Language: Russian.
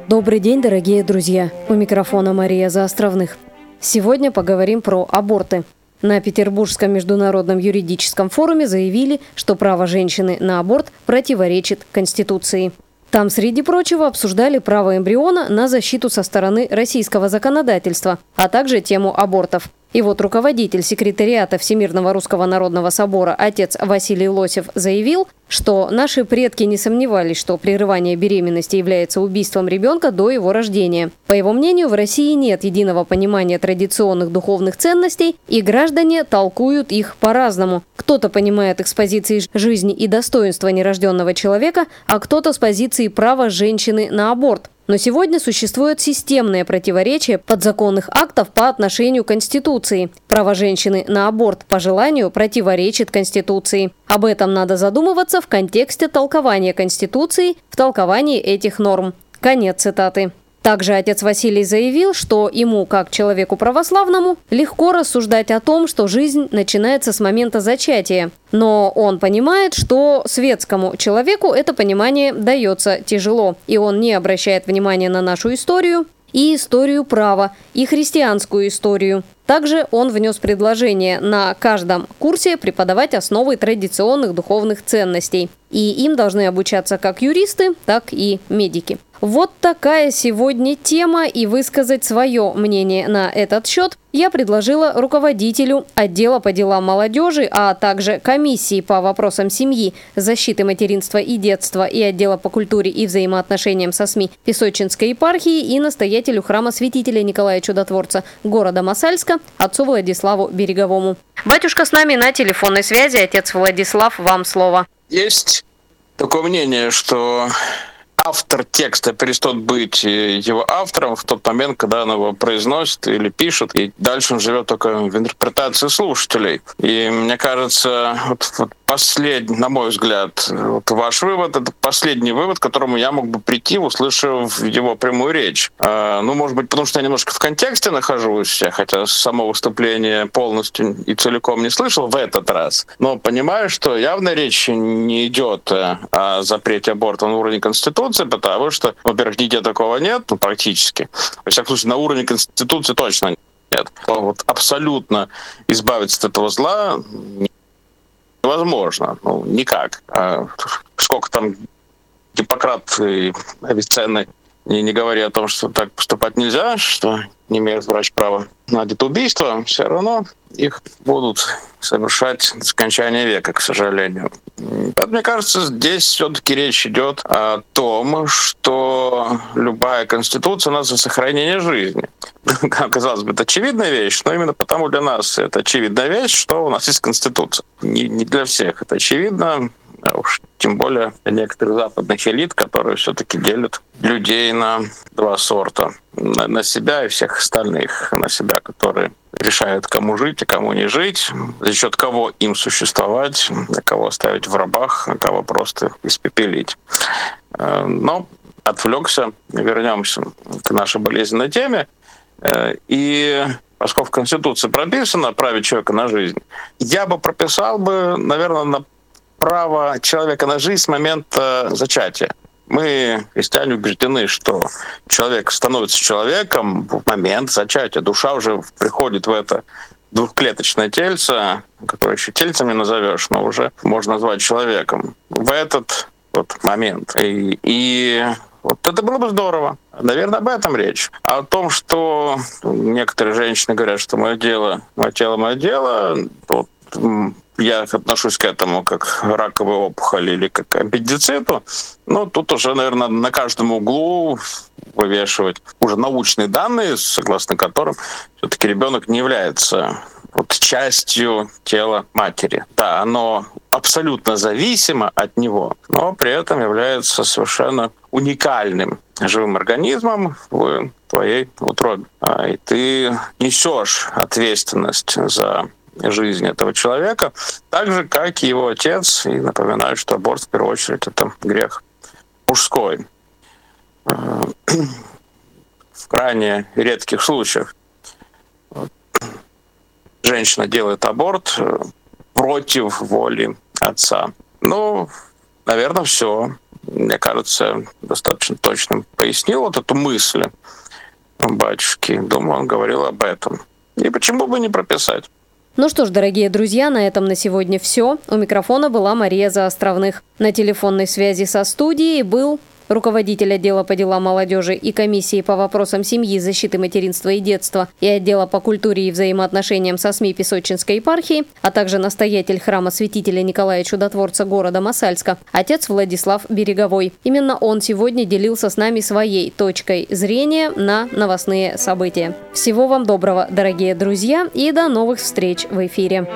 Добрый день, дорогие друзья! У микрофона Мария Заостровных. Сегодня поговорим про аборты. На Петербургском международном юридическом форуме заявили, что право женщины на аборт противоречит Конституции. Там, среди прочего, обсуждали право эмбриона на защиту со стороны российского законодательства, а также тему абортов. И вот руководитель секретариата Всемирного Русского Народного Собора отец Василий Лосев заявил, что наши предки не сомневались, что прерывание беременности является убийством ребенка до его рождения. По его мнению, в России нет единого понимания традиционных духовных ценностей, и граждане толкуют их по-разному. Кто-то понимает их с позиции жизни и достоинства нерожденного человека, а кто-то с позиции права женщины на аборт. Но сегодня существует системное противоречие подзаконных актов по отношению к Конституции. Право женщины на аборт по желанию противоречит Конституции. Об этом надо задумываться в контексте толкования Конституции, в толковании этих норм. Конец цитаты. Также отец Василий заявил, что ему, как человеку православному, легко рассуждать о том, что жизнь начинается с момента зачатия. Но он понимает, что светскому человеку это понимание дается тяжело, и он не обращает внимания на нашу историю, и историю права, и христианскую историю. Также он внес предложение на каждом курсе преподавать основы традиционных духовных ценностей. И им должны обучаться как юристы, так и медики. Вот такая сегодня тема, и высказать свое мнение на этот счет я предложила руководителю отдела по делам молодежи, а также комиссии по вопросам семьи, защиты материнства и детства и отдела по культуре и взаимоотношениям со СМИ Песочинской епархии и настоятелю храма святителя Николая Чудотворца города Мосальска, отцу Владиславу Береговому. Батюшка с нами на телефонной связи. Отец Владислав, вам слово. Есть такое мнение, что автор текста перестает быть его автором в тот момент, когда он его произносит или пишет, и дальше он живет только в интерпретации слушателей. И мне кажется, вот последний, на мой взгляд, вот ваш вывод — это последний вывод, к которому я мог бы прийти, услышав его прямую речь. Может быть, потому что я немножко в контексте нахожусь, хотя само выступление полностью и целиком не слышал в этот раз, но понимаю, что явно речь не идет о запрете аборта на уровне Конституции, потому что, во-первых, нигде такого нет, практически. Во всяком случае, на уровне Конституции точно нет. Вот абсолютно избавиться от этого зла невозможно. Никак. Сколько там Гиппократ и Авиценна не говоря о том, что так поступать нельзя, что не имеет врач права на детоубийство, все равно их будут совершать до скончания века, к сожалению. Поэтому, мне кажется, здесь все-таки речь идет о том, что любая конституция у нас за сохранение жизни. Казалось бы, это очевидная вещь, но именно потому для нас это очевидная вещь, что у нас есть конституция. Не для всех это очевидно, а уж тем более для некоторых западных элит, которые все-таки делят людей на два сорта. На себя и всех остальных. На себя, которые решают, кому жить и кому не жить, за счет кого им существовать, на кого оставить в рабах, а кого просто испепелить. Но отвлекся, вернемся к нашей болезненной теме. И поскольку в Конституции прописано о праве человека на жизнь, я бы прописал наверное, на право человека на жизнь с момента зачатия. Мы, христиане, убеждены, что человек становится человеком в момент зачатия. Душа уже приходит в это двухклеточное тельце, которое еще тельцем не назовешь, но уже можно назвать человеком, в этот момент. И вот это было бы здорово. Наверное, об этом речь. А о том, что некоторые женщины говорят, что мое тело, мое дело, я отношусь к этому как к раковой опухоли или как к аппендициту. Тут уже, наверное, на каждом углу вывешивать уже научные данные, согласно которым все-таки ребенок не является частью тела матери. Да, оно абсолютно зависимо от него, но при этом является совершенно уникальным живым организмом в твоей утробе. И ты несешь ответственность за жизнь этого человека, так же, как и его отец. И напоминаю, что аборт, в первую очередь, это грех мужской. В крайне редких случаях женщина делает аборт против воли отца. наверное, все. Мне кажется, достаточно точно пояснил вот эту мысль батюшки. Думаю, он говорил об этом. И почему бы не прописать? Ну что ж, дорогие друзья, на этом на сегодня все. У микрофона была Мария Заостровных. На телефонной связи со студией был руководитель отдела по делам молодежи и комиссии по вопросам семьи, защиты материнства и детства и отдела по культуре и взаимоотношениям со СМИ Песочинской епархии, а также настоятель храма святителя Николая Чудотворца города Мосальска, отец Владислав Береговой. Именно он сегодня делился с нами своей точкой зрения на новостные события. Всего вам доброго, дорогие друзья, и до новых встреч в эфире.